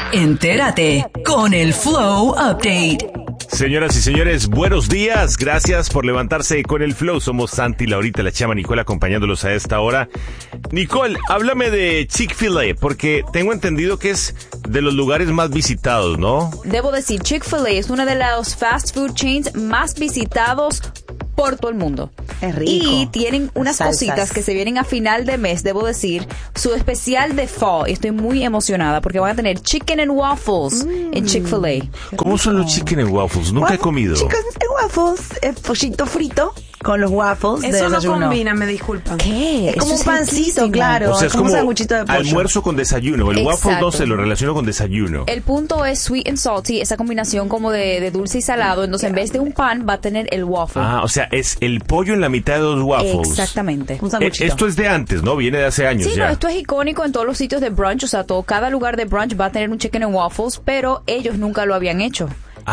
Entérate con el Flow Update. Señoras y señores, buenos días. Gracias por levantarse con el Flow. Somos Santi, Laurita, la Chama, Nicole acompañándolos a esta hora. Nicole, háblame de Chick-fil-A, porque tengo entendido que es de los lugares más visitados, ¿no? Debo decir, Chick-fil-A es una de los fast food chains más visitados por todo el mundo. Es rico. Y tienen unas Salsas. cositas que se vienen a final de mes, debo decir, su especial de fall. Y estoy muy emocionada porque van a tener chicken and waffles en Chick-fil-A. ¿Cómo son los chicken and waffles? Nunca he comido. Chicken and waffles, es pollito frito con los waffles de Eso no desayuno. combina, me disculpan. ¿Qué? Es como Eso un pancito, riquísimo. claro. O sea, es como un sanguchito de pollo. almuerzo con desayuno. El waffle no Exacto. se lo relaciono con desayuno. El punto es sweet and salty, esa combinación como de dulce y salado. Entonces, en vez de un pan, va a tener el waffle. Ah, o sea, es el pollo en la mitad de dos waffles. Exactamente. Un sanguchito. Esto es de antes, ¿no? Viene de hace años Sí, ya. no, esto es icónico en todos los sitios de brunch, o sea, cada lugar de brunch va a tener un chicken and waffles, pero ellos nunca lo habían hecho.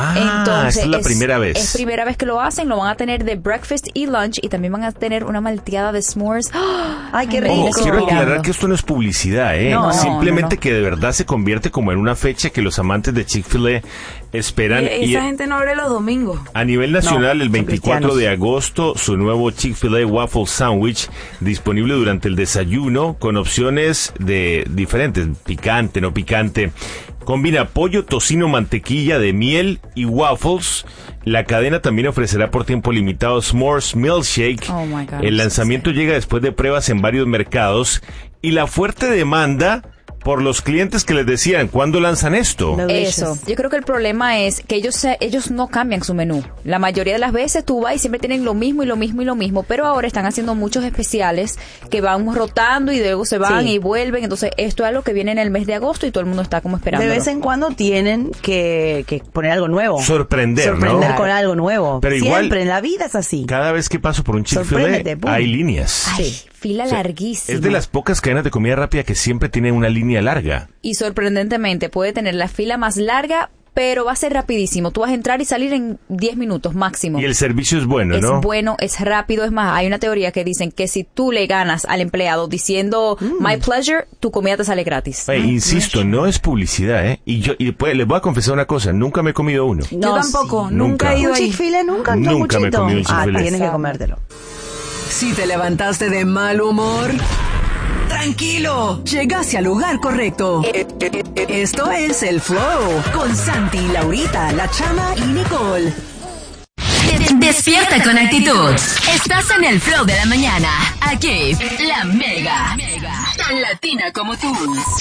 Ah, esta es la primera vez. Es primera vez que lo hacen, lo van a tener de breakfast y lunch y también van a tener una malteada de s'mores. Ay, qué me rico. Ojo, estoy quiero mirando. aclarar que esto no es publicidad, ¿eh? No, Simplemente no. que de verdad se convierte como en una fecha que los amantes de Chick-fil-A esperan. Y Esa gente no abre los domingos. a nivel nacional, No, el son 24 cristianos. de agosto, su nuevo Chick-fil-A Waffle Sandwich disponible durante el desayuno con opciones de diferentes, picante, no picante. Combina pollo, tocino, mantequilla de miel y waffles. La cadena también ofrecerá por tiempo limitado S'mores Milkshake. Oh my God, El lanzamiento llega después de pruebas en varios mercados y la fuerte demanda por los clientes que les decían, ¿cuándo lanzan esto? Eso. Yo creo que el problema es que ellos no cambian su menú. La mayoría de las veces tú vas y siempre tienen lo mismo y lo mismo y lo mismo, pero ahora están haciendo muchos especiales que van rotando y luego se van Sí. y vuelven. Entonces, esto es algo que viene en el mes de agosto y todo el mundo está como esperando. De vez en cuando tienen que poner algo nuevo. Sorprender, Sorprender ¿no? con algo nuevo. Pero igual- Siempre en la vida es así. Cada vez que paso por un Sorpréndete, Chick-fil-A pum. hay líneas. Ay, fila O sea, larguísima. Es de las pocas cadenas de comida rápida que siempre tienen una línea larga. Y sorprendentemente puede tener la fila más larga, pero va a ser rapidísimo. Tú vas a entrar y salir en 10 minutos máximo. Y el servicio es bueno, Es ¿no? bueno, es rápido. Es más, hay una teoría que dicen que si tú le ganas al empleado diciendo my pleasure, tu comida te sale gratis. Oye, insisto, no es publicidad, ¿eh? Les voy a confesar una cosa, nunca me he comido uno. Yo No, tampoco, sí. nunca Nunca. he ido ¿Un ahí. Chick-fil-A nunca? ¿Un Nunca me he sanguchito? comido un Chick-fil-A. Tienes que comértelo. Si te levantaste de mal humor, tranquilo, llegaste al lugar correcto. Esto es el Flow con Santi, Laurita, la Chama y Nicole. Despierta con actitud. Estás en el Flow de la mañana. Aquí, la Mega. Tan latina como tú.